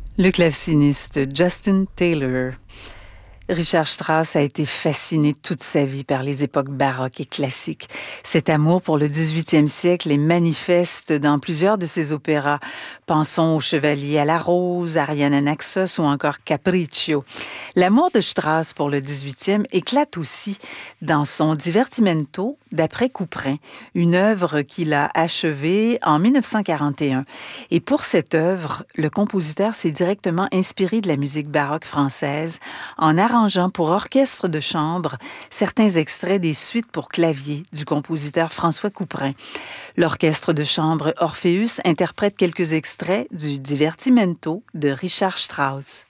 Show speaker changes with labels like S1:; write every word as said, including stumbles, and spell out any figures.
S1: Le claveciniste Justin Taylor. Richard Strauss a été fasciné toute sa vie par les époques baroques et classiques. Cet amour pour le dix-huitième siècle est manifeste dans plusieurs de ses opéras. Pensons au Chevalier à la Rose, Ariane à Naxos ou encore Capriccio. L'amour de Strauss pour le dix-huitième éclate aussi dans son Divertimento d'après Couperin, une œuvre qu'il a achevée en mille neuf cent quarante et un. Et pour cette œuvre, le compositeur s'est directement inspiré de la musique baroque française en arrangeant pour orchestre de chambre certains extraits des suites pour clavier du compositeur François Couperin. L'orchestre de chambre Orpheus interprète quelques extraits du Divertimento de Richard Strauss.